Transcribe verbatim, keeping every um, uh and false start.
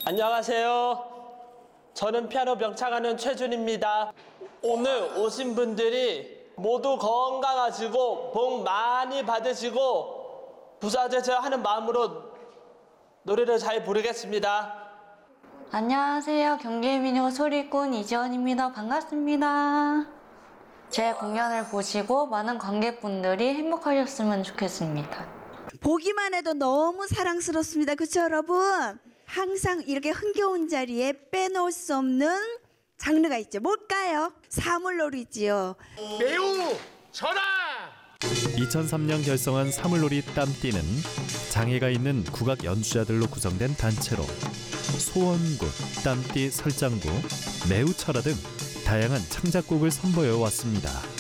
안녕하세요. 저는 피아노 명창하는 최준입니다. 오늘 오신 분들이 모두 건강하시고 복 많이 받으시고 부자되셔야 하는 마음으로 노래를 잘 부르겠습니다. 안녕하세요. 경기민요 소리꾼 이지원입니다. 반갑습니다. 제 공연을 보시고 많은 관객분들이 행복하셨으면 좋겠습니다. 보기만 해도 너무 사랑스럽습니다. 그렇죠, 여러분? 항상 이렇게 흥겨운 자리에 빼놓을 수 없는 장르가 있죠. 뭘까요? 사물놀이지요. 매우 전하! 이천삼 년 결성한 사물놀이 땀띠는 장애가 있는 국악 연주자들로 구성된 단체로 소원굿, 땀띠 설장구, 매우 철화 등 다양한 창작곡을 선보여 왔습니다.